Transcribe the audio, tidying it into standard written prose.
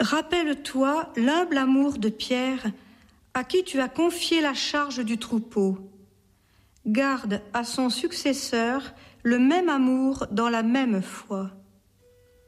Rappelle-toi l'humble amour de Pierre, à qui tu as confié la charge du troupeau. Garde à son successeur le même amour dans la même foi.